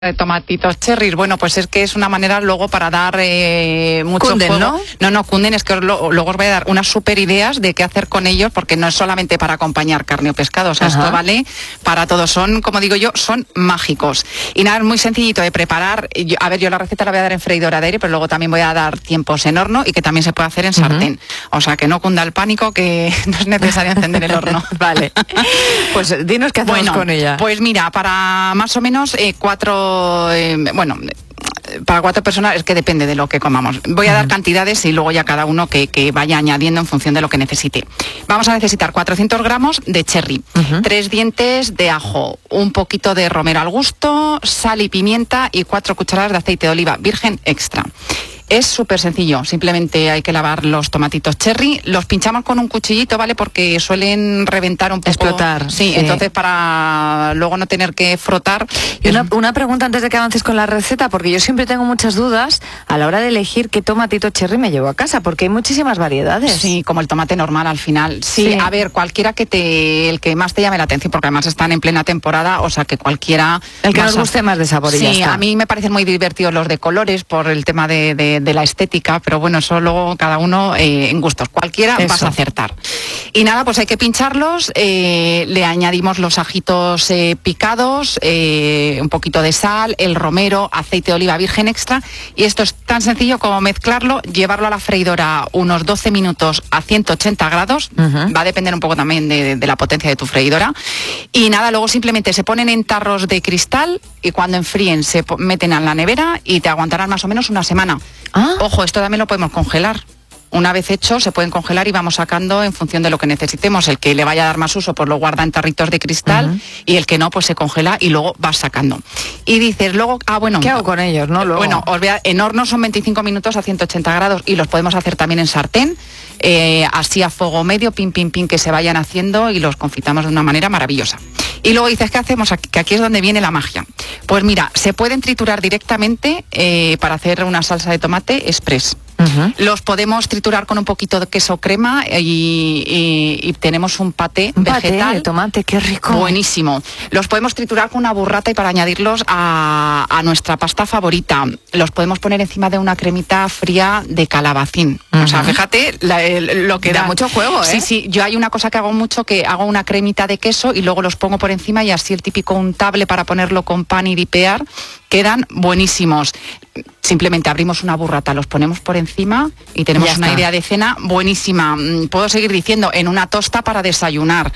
de tomatitos cherries. Bueno, pues es que es una manera luego para dar mucho Cunden, juego. ¿no? Cunden, es que luego os voy a dar unas super ideas de qué hacer con ellos, porque no es solamente para acompañar carne o pescado, o sea, esto vale para todo. Son, como digo yo, son mágicos. Y nada, es muy sencillito de preparar. Yo la receta la voy a dar en freidora de aire, pero luego también voy a dar tiempos en horno y que también se puede hacer en sartén. O sea, que no cunda el pánico, que no es necesario encender el horno. Vale. Pues dinos qué hacemos con ella. Pues mira, para más o menos para 4 personas, es que depende de lo que comamos. Voy a dar cantidades y luego ya cada uno que vaya añadiendo en función de lo que necesite. Vamos a necesitar 400 gramos de cherry, 3 dientes de ajo, un poquito de romero al gusto, sal y pimienta y 4 cucharadas de aceite de oliva virgen extra. Es súper sencillo, simplemente hay que lavar los tomatitos cherry, los pinchamos con un cuchillito, ¿vale? Porque suelen reventar un poco. Explotar. Sí, entonces para luego no tener que frotar. Y una pregunta antes de que avances con la receta, porque yo siempre tengo muchas dudas a la hora de elegir qué tomatito cherry me llevo a casa, porque hay muchísimas variedades. Sí, como el tomate normal al final. Sí, a ver, cualquiera el que más te llame la atención, porque además están en plena temporada, o sea que cualquiera... El que nos guste más de sabor y ya está. A mí me parecen muy divertidos los de colores por el tema de la estética, pero bueno, eso luego cada uno en gustos. Cualquiera vas a acertar. Y nada, pues hay que pincharlos, le añadimos los ajitos picados, un poquito de sal, el romero, aceite de oliva virgen extra, y esto es tan sencillo como mezclarlo, llevarlo a la freidora unos 12 minutos a 180 grados, va a depender un poco también de la potencia de tu freidora, y nada, luego simplemente se ponen en tarros de cristal y cuando enfríen se meten en la nevera y te aguantarán más o menos una semana. Ojo, esto también lo podemos congelar. Una vez hecho, se pueden congelar y vamos sacando en función de lo que necesitemos. El que le vaya a dar más uso, pues lo guarda en tarritos de cristal, y el que no, pues se congela y luego vas sacando. Y dices, luego, ¿qué hago con ellos, no? Luego. Bueno, en horno son 25 minutos a 180 grados y los podemos hacer también en sartén, así a fuego medio, pin, que se vayan haciendo y los confitamos de una manera maravillosa. Y luego dices, ¿qué hacemos aquí? Que aquí es donde viene la magia. Pues mira, se pueden triturar directamente para hacer una salsa de tomate express. Los podemos triturar con un poquito de queso crema y tenemos un paté vegetal. Paté de tomate, qué rico. Buenísimo. Los podemos triturar con una burrata y para añadirlos a nuestra pasta favorita. Los podemos poner encima de una cremita fría de calabacín. O sea, fíjate lo que da. Mucho juego, ¿eh? Sí, yo hay una cosa que hago mucho, que hago una cremita de queso y luego los pongo por encima y así el típico untable para ponerlo con pan y dipear. Quedan buenísimos. Simplemente abrimos una burrata, los ponemos por encima y tenemos una idea de cena buenísima. Puedo seguir diciendo, en una tosta para desayunar.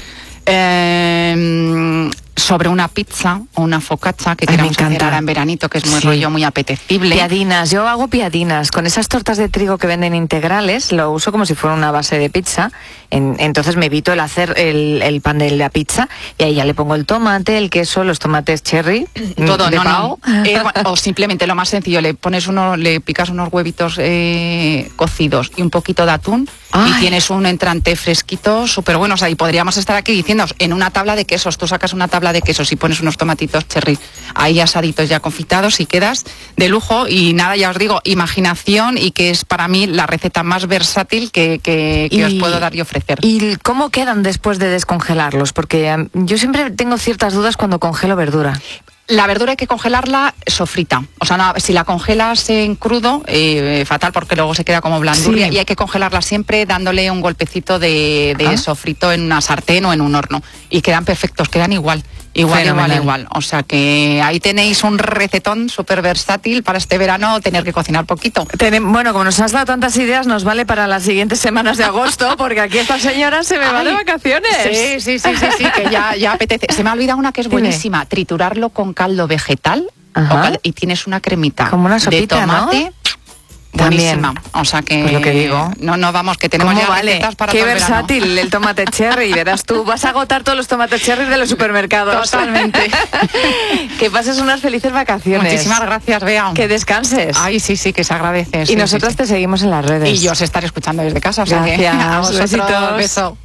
Sobre una pizza o una focaccia que queramos hacer ahora en veranito, que es muy rollo, muy apetecible. Piadinas, yo hago piadinas con esas tortas de trigo que venden integrales, lo uso como si fuera una base de pizza, entonces me evito el hacer el pan de la pizza y ahí ya le pongo el tomate, el queso, los tomates cherry, todo, no. O simplemente lo más sencillo, le picas unos huevitos cocidos y un poquito de atún. Y tienes un entrante fresquito, súper bueno. O sea, y podríamos estar aquí diciendo, en una tabla de quesos, tú sacas una tabla de quesos y pones unos tomatitos cherry ahí asaditos ya confitados y quedas de lujo. Y nada, ya os digo, imaginación, y que es para mí la receta más versátil que os puedo dar y ofrecer. ¿Y cómo quedan después de descongelarlos? Porque yo siempre tengo ciertas dudas cuando congelo verdura. La verdura hay que congelarla sofrita. O sea, si la congelas en crudo, fatal, porque luego se queda como blandurria. Y hay que congelarla siempre dándole un golpecito de sofrito en una sartén o en un horno. Y quedan perfectos, quedan igual. Igual. O sea que ahí tenéis un recetón súper versátil para este verano, tener que cocinar poquito. Bueno, como nos has dado tantas ideas, nos vale para las siguientes semanas de agosto, porque aquí esta señora se me va de vacaciones. Sí, que ya apetece. Se me ha olvidado una que es buenísima, triturarlo con caldo vegetal y tienes una cremita como una sopita, de tomate. ¿no? Buenísima. O sea que, pues lo que digo. No vamos, que tenemos ya recetas para qué todo el versátil verano. el tomate cherry, verás tú, vas a agotar todos los tomates cherry de los supermercados. Totalmente. Que pases unas felices vacaciones. Muchísimas gracias, Bea. Que descanses. Ay, sí, que se agradece. Y nosotros te seguimos en las redes. Y yo os estaré escuchando desde casa. O sea gracias. Que a vosotros, besitos. Beso.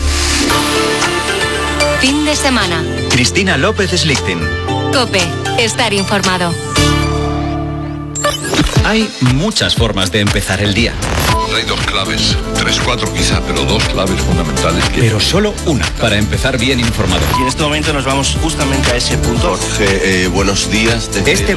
Fin de semana. Cristina López Slichting. COPE. Estar informado. Hay muchas formas de empezar el día. hay dos claves, 3, 4 quizá, pero dos claves fundamentales. Pero solo una, para empezar bien informado. Y en este momento nos vamos justamente a ese punto. Jorge, buenos días. Este